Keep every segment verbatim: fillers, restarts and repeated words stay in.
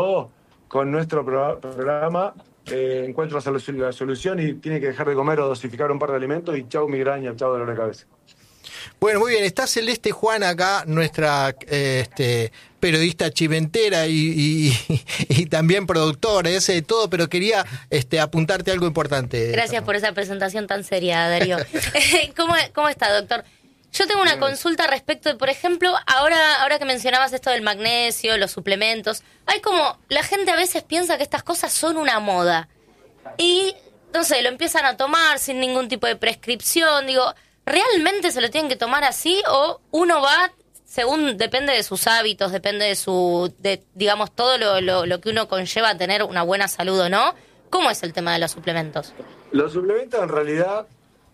con nuestro pro- programa, eh, encuentra la, solu- la solución y tiene que dejar de comer o dosificar un par de alimentos y chau migraña, chau dolor de cabeza. Bueno, muy bien, está Celeste Juan acá, nuestra eh, este, periodista chimentera y, y, y también productora, ese de todo, pero quería este, apuntarte algo importante. Gracias por esa presentación tan seria, Darío. ¿Cómo, ¿Cómo está, doctor? Yo tengo una consulta respecto de, por ejemplo, ahora, ahora que mencionabas esto del magnesio, los suplementos, hay como, la gente a veces piensa que estas cosas son una moda y, no sé, lo empiezan a tomar sin ningún tipo de prescripción, digo, ¿realmente se lo tienen que tomar así o uno va, según, depende de sus hábitos, depende de su, de, digamos, todo lo, lo, lo que uno conlleva a tener una buena salud o no? ¿Cómo es el tema de los suplementos? Los suplementos en realidad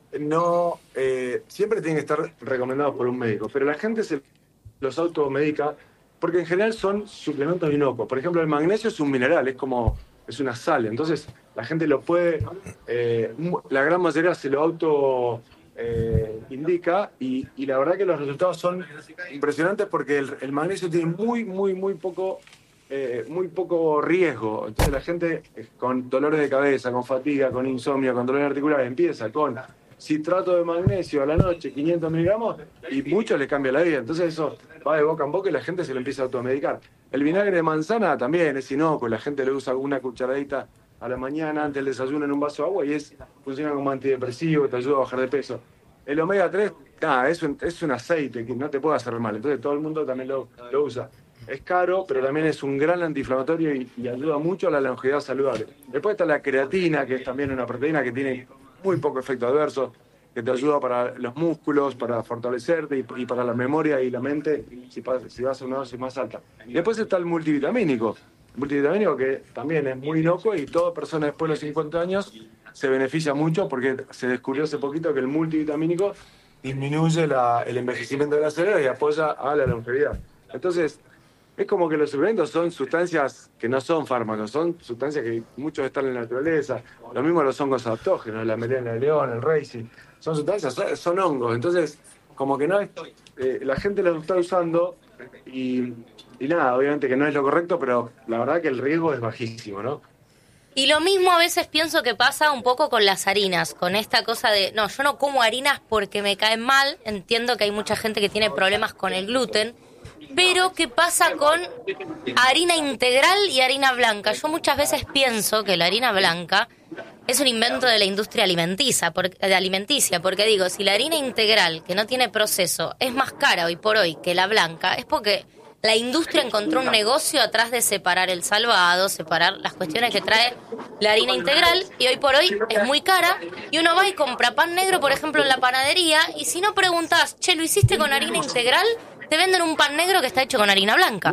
no eh, siempre tienen que estar recomendados por un médico, pero la gente se los automedica porque en general son suplementos inocuos. Por ejemplo, el magnesio es un mineral, es como es una sal, entonces la gente lo puede, eh, la gran mayoría se lo auto eh, indica y, y la verdad que los resultados son impresionantes porque el, el magnesio tiene muy, muy, muy poco eh, muy poco riesgo. Entonces la gente eh, con dolores de cabeza, con fatiga, con insomnio, con dolores articulares, empieza con citrato de magnesio a la noche, quinientos miligramos, y muchos le cambia la vida. Entonces eso va de boca en boca y la gente se lo empieza a automedicar. El vinagre de manzana también es inocuo, la gente le usa una cucharadita a la mañana antes del desayuno en un vaso de agua y es, funciona como antidepresivo, te ayuda a bajar de peso. El omega tres, nada, es un, es un aceite que no te puede hacer mal, entonces todo el mundo también lo, lo usa. Es caro, pero también es un gran antiinflamatorio y, y ayuda mucho a la longevidad saludable. Después está la creatina, que es también una proteína que tiene muy poco efecto adverso, que te ayuda para los músculos, para fortalecerte y, y para la memoria y la mente, si, si vas a una dosis más alta. Y después está el multivitamínico, el multivitamínico que también es muy inocuo y toda persona después de los cincuenta años se beneficia mucho porque se descubrió hace poquito que el multivitamínico disminuye la, el envejecimiento de la célula y apoya a la longevidad. Entonces, es como que los suplementos son sustancias que no son fármacos, son sustancias que muchos están en la naturaleza. Lo mismo los hongos adaptógenos, la melena de león, el raicin. Son sustancias, son, son hongos. Entonces, como que no es, eh, la gente los está usando y, y nada, obviamente que no es lo correcto, pero la verdad que el riesgo es bajísimo, ¿no? Y lo mismo a veces pienso que pasa un poco con las harinas, con esta cosa de, no, yo no como harinas porque me caen mal, entiendo que hay mucha gente que tiene problemas con el gluten, pero ¿qué pasa con harina integral y harina blanca? Yo muchas veces pienso que la harina blanca es un invento de la industria alimenticia, porque, de alimenticia, porque digo, si la harina integral, que no tiene proceso, es más cara hoy por hoy que la blanca, es porque la industria encontró un negocio atrás de separar el salvado, separar las cuestiones que trae la harina integral, y hoy por hoy es muy cara, y uno va y compra pan negro, por ejemplo, en la panadería, y si no preguntás, che, ¿lo hiciste con harina integral? Te venden un pan negro que está hecho con harina blanca.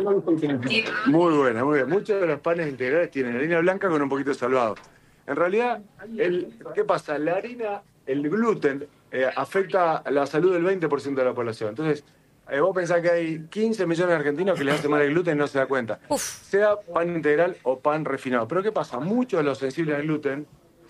Muy buena, muy bien. Muchos de los panes integrales tienen harina blanca con un poquito de salvado. En realidad, el, ¿qué pasa? La harina, el gluten, eh, afecta la salud del veinte por ciento de la población. Entonces, eh, vos pensás que hay quince millones de argentinos que les hace mal el gluten y no se da cuenta. Uf. Sea pan integral o pan refinado. Pero ¿qué pasa? Muchos de los sensibles al gluten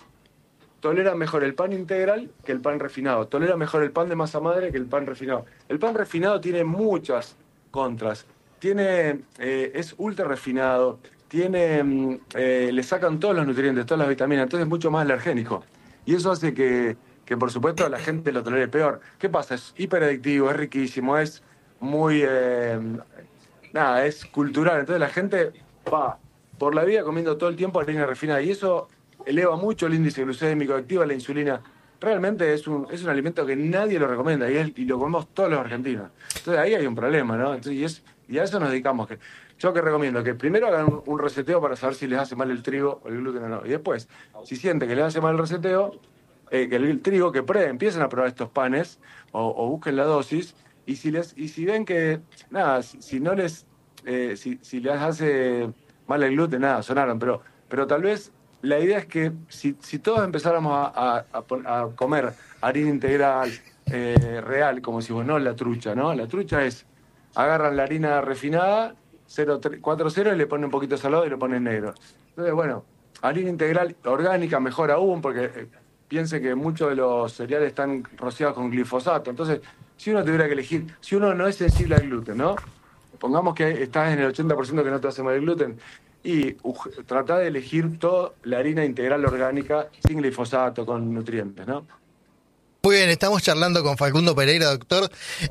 toleran mejor el pan integral que el pan refinado. Tolera mejor el pan de masa madre que el pan refinado. El pan refinado tiene muchas contras. Tiene, eh, es ultra refinado, tiene, eh, le sacan todos los nutrientes, todas las vitaminas, entonces es mucho más alergénico. Y eso hace que, que por supuesto, la gente lo tolere peor. ¿Qué pasa? Es hiperadictivo, es riquísimo, es muy... Eh, nada, es cultural. Entonces la gente va por la vida comiendo todo el tiempo harina refinada. Y eso eleva mucho el índice glucémico, activa la insulina. Realmente es un, es un alimento que nadie lo recomienda y, es, y lo comemos todos los argentinos. Entonces ahí hay un problema, ¿no? Entonces, y, es, y a eso nos dedicamos. Que, yo que recomiendo que primero hagan un, un reseteo para saber si les hace mal el trigo o el gluten o no. Y después, si sienten que les hace mal el reseteo, eh, que el, el trigo, que prueben, empiecen a probar estos panes o, o busquen la dosis. Y si, les, y si ven que, nada, si, si no les, eh, si, si les hace mal el gluten, nada, sonaron. Pero, pero tal vez la idea es que si, si todos empezáramos a, a, a, a comer harina integral, eh, real, como si vos no la trucha, ¿no? La trucha es, agarran la harina refinada, cuatro cero y le ponen un poquito de salado y le ponen negro. Entonces, bueno, harina integral orgánica mejor aún, porque eh, piense que muchos de los cereales están rociados con glifosato. Entonces, si uno tuviera que elegir, si uno no es sensible al gluten, ¿no? Pongamos que estás en el ochenta por ciento que no te hace mal el gluten, y uh, tratar de elegir toda la harina integral orgánica sin glifosato, con nutrientes, ¿no? Muy bien, estamos charlando con Facundo Pereira, doctor.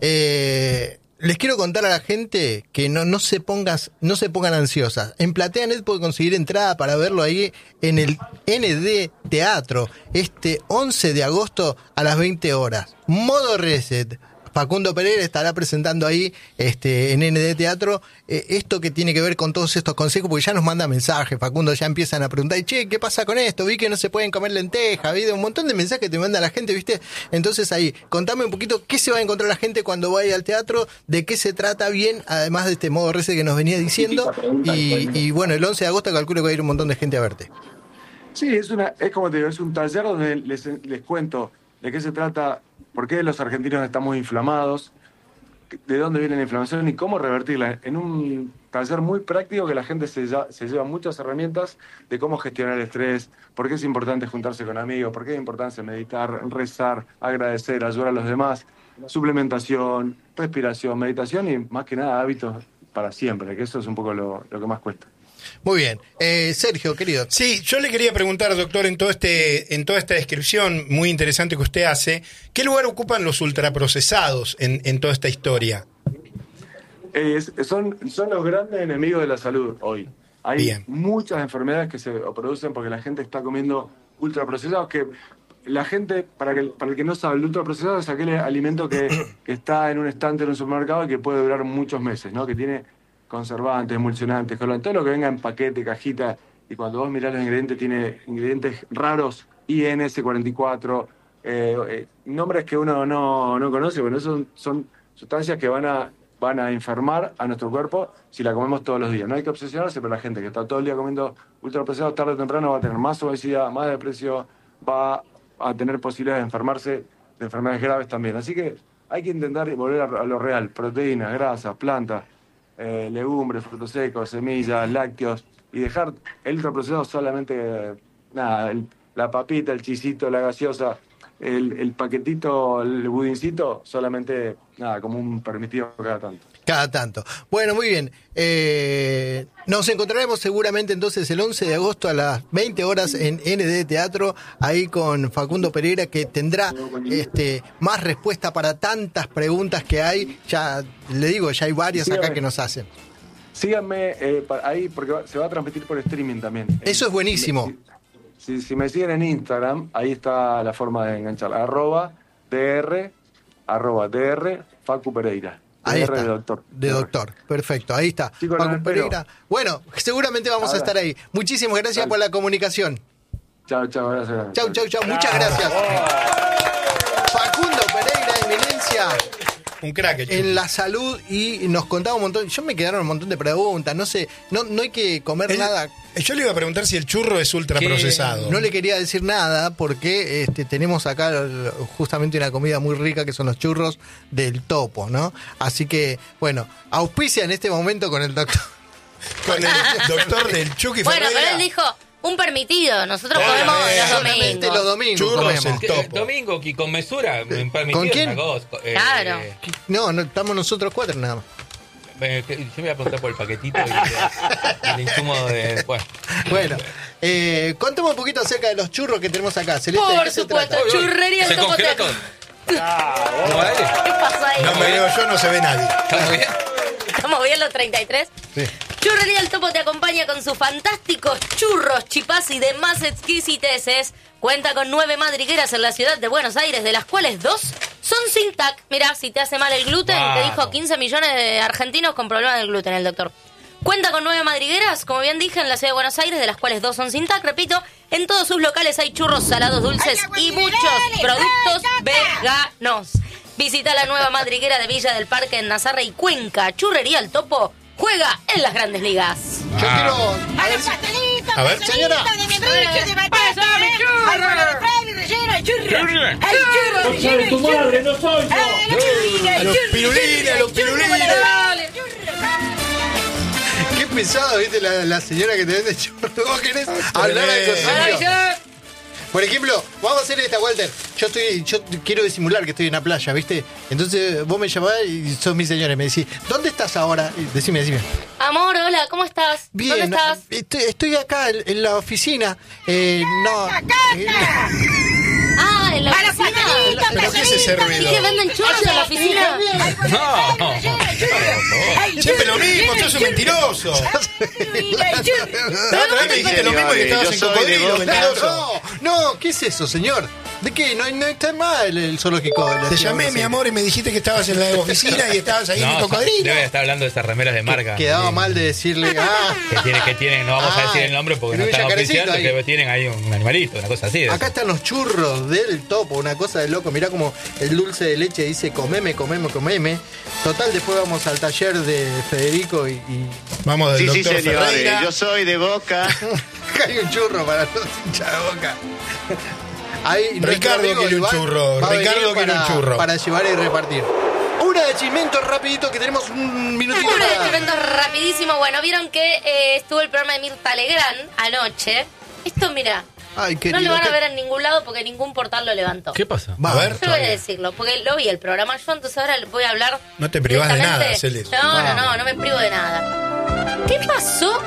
Eh, les quiero contar a la gente que no, no, se pongas, no se pongan ansiosas. En PlateaNet puede conseguir entrada para verlo ahí en el N D Teatro, este once de agosto a las veinte horas. Modo Reset. Facundo Pereira estará presentando ahí este, en N D Teatro eh, esto que tiene que ver con todos estos consejos, porque ya nos manda mensajes, Facundo, ya empiezan a preguntar, che, ¿qué pasa con esto? Vi que no se pueden comer lentejas, vi de un montón de mensajes que te manda la gente, ¿viste? Entonces ahí, contame un poquito qué se va a encontrar la gente cuando vaya al teatro, de qué se trata bien, además de este modo reset que nos venía diciendo, y, y bueno, el once de agosto calculo que va a ir un montón de gente a verte. Sí, es, una, es como te digo, es un taller donde les, les cuento de qué se trata, por qué los argentinos estamos inflamados, de dónde viene la inflamación y cómo revertirla. En un taller muy práctico que la gente se, ya, se lleva muchas herramientas de cómo gestionar el estrés, por qué es importante juntarse con amigos, por qué es importante meditar, rezar, agradecer, ayudar a los demás, suplementación, respiración, meditación y más que nada hábitos para siempre, que eso es un poco lo, lo que más cuesta. Muy bien. Eh, Sergio, querido. Sí, yo le quería preguntar, doctor, en todo este, en toda esta descripción muy interesante que usted hace, ¿qué lugar ocupan los ultraprocesados en, en toda esta historia? Eh, es, son, son los grandes enemigos de la salud hoy. Hay Bien. muchas enfermedades que se producen porque la gente está comiendo ultraprocesados, que la gente, para, que, para el que no sabe, el ultraprocesado es aquel alimento que, que está en un estante en un supermercado y que puede durar muchos meses, ¿no? Que tiene conservantes, emulsionantes, colorantes, todo lo que venga en paquete, cajita, y cuando vos mirás los ingredientes, tiene ingredientes raros, I N S cuarenta y cuatro, eh, eh, nombres que uno no, no conoce, bueno, son, son sustancias que van a, van a enfermar a nuestro cuerpo si la comemos todos los días. No hay que obsesionarse, pero la gente que está todo el día comiendo ultraprocesados, tarde o temprano va a tener más obesidad, más depresión, va a tener posibilidades de enfermarse de enfermedades graves también. Así que hay que intentar volver a, a lo real, proteínas, grasas, plantas, Eh, legumbres, frutos secos, semillas, lácteos, y dejar el ultraprocesado solamente, eh, nada, el, la papita, el chisito, la gaseosa, el, el paquetito, el budincito, solamente, nada, como un permitido cada tanto. Cada tanto. Bueno, muy bien. Eh, nos encontraremos seguramente entonces el once de agosto a las veinte horas en N D Teatro, ahí con Facundo Pereira, que tendrá este más respuesta para tantas preguntas que hay. Ya le digo, ya hay varias acá que nos hacen. Síganme eh, ahí porque se va a transmitir por streaming también. Eso es buenísimo. Si, si, si me siguen en Instagram, ahí está la forma de enganchar. Arroba DR, arroba DR, Facu Pereira. Ahí está, de doctor. De doctor, perfecto, ahí está. Chicos, Facu Pereira. Bueno, seguramente vamos a, a estar ahí. Muchísimas gracias Dale. por la comunicación. Chao, chao, gracias. Chao, chao, chao, muchas gracias. Oh. Facundo Pereira, eminencia. Un crack, chico. En la salud, y nos contaba un montón. Yo me quedaron un montón de preguntas. No sé, no, no hay que comer el, nada. Yo le iba a preguntar si el churro es ultraprocesado. No le quería decir nada porque este, tenemos acá justamente una comida muy rica que son los churros del Topo, ¿no? Así que, bueno, auspicia en este momento con el doctor. Con el doctor del Chucky Bueno, Ferreira. pero él dijo un permitido. Nosotros Bueno, comemos eh, los solamente domingos. los domingos Churros comemos. el Topo. Domingo y con mesura, eh, permitido ¿Con quién? una cosa. Eh, Claro. No, no, estamos nosotros cuatro nada más. Eh, yo me voy a preguntar por el paquetito y el insumo de... Bueno, Bueno, eh, contame un poquito acerca de los churros que tenemos acá. Celeste, ¿de Por qué se supuesto, trata? churrería se el Topo. congeló Te- todo. ¿Qué ¿No vale? pasó ahí? No me veo yo, no se ve nadie. ¿Estamos bien? ¿Estamos bien los treinta y tres? Sí. Churrería El Topo te acompaña con sus fantásticos churros chipás y demás exquisiteces. Cuenta con nueve madrigueras en la ciudad de Buenos Aires, de las cuales dos son sin T A C. Mirá, si te hace mal el gluten, Vamos. que dijo quince millones de argentinos con problemas del gluten el doctor. Cuenta con nueve madrigueras, como bien dije, en la ciudad de Buenos Aires, de las cuales dos son sin T A C. Repito, en todos sus locales hay churros salados, dulces y muchos productos veganos. Visita la nueva madriguera de Villa del Parque en Nazarre y Cuenca. Churrería El Topo juega en las grandes ligas. Yo Ah. quiero. A los pastelitos, A ver, pastelitos señora. de membrillo, de batata, al bono de Freddy relleno, el churro, el churro relleno, el churro. madre, no soy yo. Ah, la pirulina, A el los churro, pirulines, a los el churro, pirulines. el churro. Qué pesado, viste, la, la señora que te vende churros. ¿Vos querés hablar algo Eh. serio? Por ejemplo, vamos a hacer esta, Walter. Yo estoy, yo quiero disimular que estoy en la playa, ¿viste? Entonces vos me llamás y sos mi señora y me decís, ¿dónde estás ahora? Y decime, decime. Amor, hola, ¿cómo estás? Bien, ¿Dónde estás? Estoy, estoy acá en, en la oficina. Eh, no. eh, Ah, en la ¡A la oficina. pajarita, ¿Pero qué es ese pajarita! ruido? ¿Y que venden churros en la oficina? No. Siempre lo mismo, sos un mentiroso. La otra vez me dijiste lo mismo y que estabas en cocodrilo, mentiroso. no, no, ¿qué es eso, señor? ¿De qué? No, no está mal el zoológico. de la Te ciudad llamé, de mi amor, y me dijiste que estabas en la oficina y estabas ahí en No, el cocodrilo. debe estar hablando de esas remeras de marca. Quedaba Sí. mal de decirle, ah, Que tiene, que tienen, no vamos Ah, a decir el nombre porque tiene no un están yacarecito oficiando, ahí. que tienen ahí un animalito, una cosa así. de acá eso. están los churros del topo, una cosa de loco. Mirá como el dulce de leche dice comeme, comeme, comeme. Total, después vamos al taller de Federico y, y Vamos del Sí, sí, doctor señores, Ferreira. yo soy de Boca. hay un churro para los hinchas de Boca. Ahí, nuestro Ricardo amigo quiere un Iván churro, va a venir Ricardo quiere un para- churro. Para llevar y repartir. Una de cimento rapidito que tenemos un minutito Uno de para... eventos rapidísimo. Bueno, vieron que eh, estuvo el programa de Mirta Legrand anoche. Esto, mira, Ay, no querido, lo van a ¿qué- ver en ningún lado porque ningún portal lo levantó. ¿Qué pasa? Va, A ver. Yo voy a decirlo, porque lo vi el programa yo, entonces ahora voy a hablar. No te privás de directamente. nada, Celes. No, no, no, no me privo de nada. ¿Qué pasó?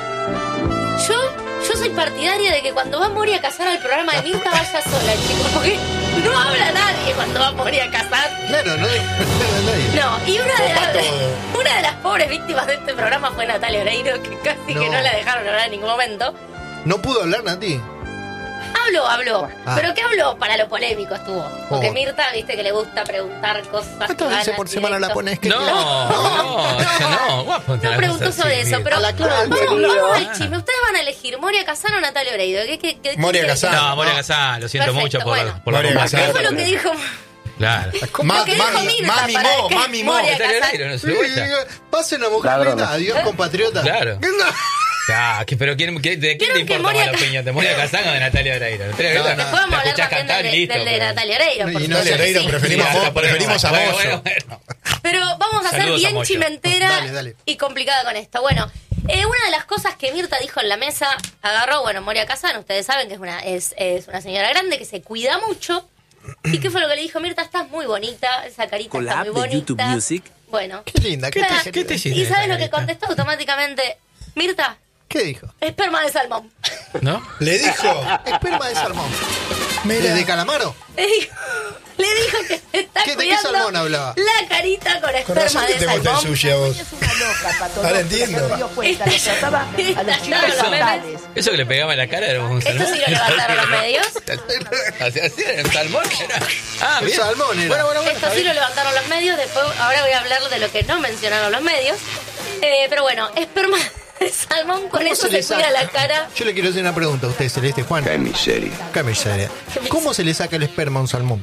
Yo, yo soy partidaria de que cuando va Moria a casar al programa de Mirta vaya sola, chicos, porque no habla nadie cuando va Moria a casar. Claro, no hay nadie. No, y una de, Copa las, todo. una de las pobres víctimas de este programa fue Natalia Oreiro, que casi No. que no la dejaron hablar en ningún momento. No pudo hablar, Nati. Habló, habló. Ah. ¿Pero qué habló? Para lo polémico estuvo. Porque Oh. Mirta, viste que le gusta preguntar cosas. ¿Cuántas que van veces al por semana la directo. pones? No, no, no, no. Vos ponte No la preguntó cosa sobre así, eso, pero A la cara, vamos, querido. vamos al chisme. Ustedes van a elegir Moria Casano o Natalia Oreiro. ¿Qué, qué, qué, Moria qué- Casano. No, Moria Casán, lo siento Perfecto, mucho por, bueno. por la Moria conversación. ¿Qué Casano. fue lo que dijo? Claro. Ma- Lo que dijo mami, Mirta mami para Mo, que mami Mo. Moria Natalia Casano. Oreiro, no se vuelta. Pase una mujer Ladrones. linda. Adiós, compatriota. Claro. Ah, que- pero ¿quién, qué- ¿de quién te Vieron que importa Moria más la Ca- opinión? ¿De Moria Casán o de Natalia Oreiro? Natalia No, Oreiro, no. Después vamos a la hablar escuchás también cantar del, y listo. del de pero- Natalia Oreiro. por Y no supuesto Natalia que Oreiro, sí. preferimos Sí, a Mo- hasta preferimos a bueno, Moyo. bueno, bueno. Pero vamos a ser Saludos a bien Moyo. chimentera Dale, dale. y complicada con esto. Bueno, eh, una de las cosas que Mirta dijo en la mesa, agarró, bueno, Moria Casano, ustedes saben que es una, es, es una señora grande que se cuida mucho. ¿Y qué fue lo que le dijo Mirta? Estás muy bonita, esa carita Con la está app muy de bonita. YouTube Music. Bueno. Qué linda, qué Nada, te- ¿Qué te hiciste ¿Y esa sabes lo que carita? contestó automáticamente? Mirta, ¿Qué dijo? esperma de salmón. ¿No? Le dijo. Esperma de salmón. Mira. ¿De calamaro? Le dijo, le dijo que se está ¿Qué- de qué cuidando salmón hablaba? la carita con Con esperma razón que de te gusta el salmón. sushi a vos. Una loca, Pato. Ahora no, entiendo. no se dio cuenta, lo trataba a los Está chicos claro, locales. Eso que le pegaba en la cara era un Esto salmón. sí lo levantaron los medios. Así, así era, un salmón era. Ah, El bien. salmón era. Bueno, bueno, bueno. Esto sí lo levantaron los medios. Después, ahora voy a hablar de lo que no mencionaron los medios. Eh, pero bueno, esperma de salmón, con ¿Cómo eso se, le cuida saca? la cara. Yo le quiero hacer una pregunta a usted, Celeste Juan. Qué miseria. Qué miseria. ¿Cómo se le saca el esperma a un salmón?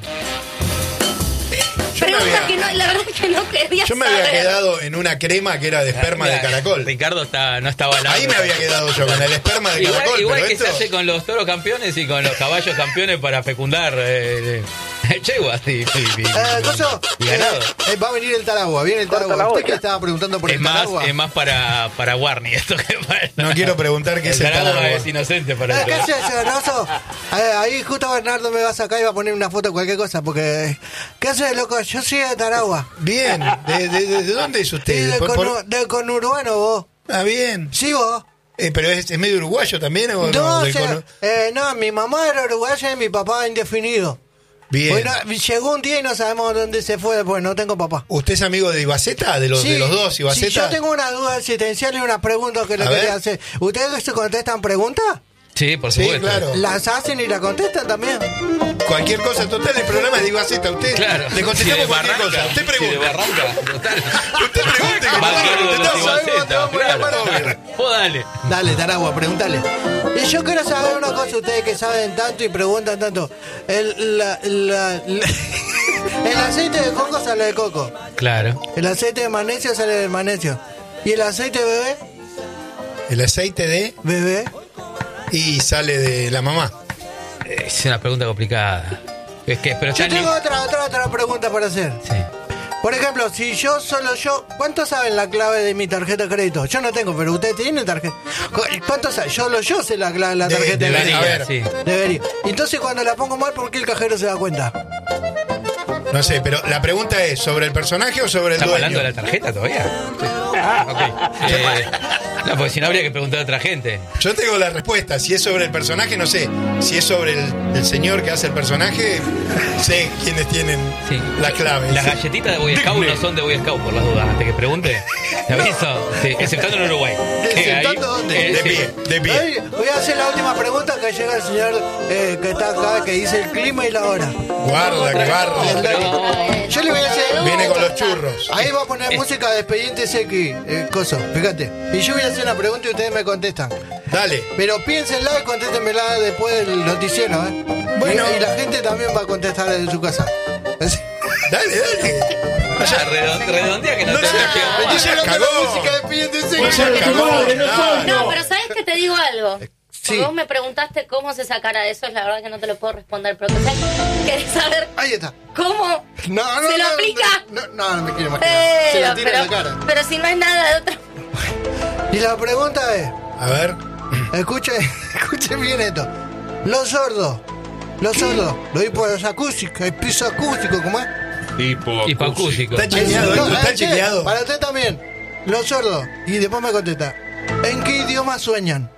Yo me Pregunta había- que no, la verdad es que no quería Yo me había saber. quedado en una crema que era de esperma de Mira, caracol. Ricardo está, no estaba al lado. Ahí me había quedado yo, con el esperma de Igual, caracol. igual pero que esto... se hace con los toros campeones y con los caballos campeones para fecundar eh, yeguas y, y- y- Eh, Coso, y ganado. eh, eh, va a venir el Taragua, viene el Corta Taragua. la ¿Usted bocha. que estaba preguntando por Es el más, Taragua? es más para, para Warney esto que para... No quiero preguntar qué el es el Taragua Taragua. es inocente para Eh, el ¿Qué haces, Rosso? Eh, ahí justo Bernardo me va a sacar y va a poner una foto, cualquier cosa, porque... ¿Qué haces, loco? Yo soy de Taragua. Bien, ¿de, de, de- de dónde es Sí, usted? de, Por- con, por- de conurbano vos. Ah, bien. Sí, vos. Eh, ¿Pero es, es medio uruguayo también o No, no? o Del sea, cono- eh, no, mi mamá era uruguaya y mi papá indefinido. Bien. Bueno, llegó un día y no sabemos dónde se fue, pues no tengo papá. ¿Usted es amigo de Ibaceta? ¿De los, Sí, de los dos, Ibaceta? sí, yo tengo una duda existencial y una pregunta que le A quería ver. hacer. ¿Ustedes se contestan preguntas? Sí, por Sí, supuesto. claro. ¿Las hacen y la contestan también? Cualquier cosa, total, el programa es de Ibaceta. Usted Claro. le contestamos Si de cualquier Barranca, cosa. Usted si de pregunta. Barranca, total. Usted pregunte que Más nosotros claro de los contestamos. sabemos, Ibaceta, vamos a llamar a claro. ver. Vos dale. Dale, Taragua, pregúntale. Y yo quiero saber una cosa, ustedes que saben tanto y preguntan tanto. El, la- la- la- el aceite de coco sale de coco. Claro. El aceite de magnesio sale de magnesio. ¿Y el aceite de bebé? El aceite de... Bebé. Y sale de la mamá. Es una pregunta complicada. Es que, pero Yo está tengo li- otra, otra, otra pregunta para hacer. Sí. Por ejemplo, si yo solo yo, ¿cuántos saben la clave de mi tarjeta de crédito? Yo no tengo, pero ustedes tienen tarjeta. ¿Cuántos saben? Solo yo sé la clave de la tarjeta de, de crédito. Debería, sí. Debería. Entonces cuando la pongo mal, ¿por qué el cajero se da cuenta? No sé, pero la pregunta es, ¿sobre el personaje o sobre el ¿Estamos dueño? hablando de la tarjeta todavía? Sí. Ah, ok. Eh, no, porque si no habría que preguntar a otra gente. Yo tengo la respuesta. Si es sobre el personaje, no sé. Si es sobre el, el señor que hace el personaje, sé quiénes tienen Sí. la clave. Las galletitas de Boy Scout no son de Boy Scout, por las dudas. Antes que pregunte, te aviso. Sí, exceptando en Uruguay. Que ahí- ¿Exceptando dónde? eh, De sí. pie, de pie. Ay, voy a hacer la última pregunta que llega el señor eh, que está acá, que dice el clima y la hora. Guarda, que barra. Pero- Yo le voy a hacer... Viene con los churros. Ahí va a poner música de Expediente X, eh, coso, fíjate. Y yo voy a hacer una pregunta y ustedes me contestan. Dale. Pero piénsenla y contéstenmela después del noticiero, ¿eh? Bueno. Y, y la gente también va a contestar desde su casa. Así. Dale, dale. Ya, redon- redondea que no, No te sé, que- Estoy hablando de cagó. la música de Expediente No X. seas cagón, no. No, pero ¿sabes que te digo algo? Sí. Porque vos me preguntaste cómo se sacara eso, es la verdad que no te lo puedo responder, pero ¿sabes? ¿Querés saber Ahí está. cómo No, no, se lo no, aplica? No, no, no me quiero imaginar. Se Pero, la tira en pero, la cara. pero si no hay nada de otra. Y la pregunta es, A ver. escuchen, escuchen bien esto. Los sordos, los sordos, lo di por los acústicos, el piso acústico, ¿cómo es? Hipoacústico. Está chequeado, No, esto está eh, che, chequeado. Para usted también. Los sordos. Y después me contesta. ¿En qué idioma sueñan?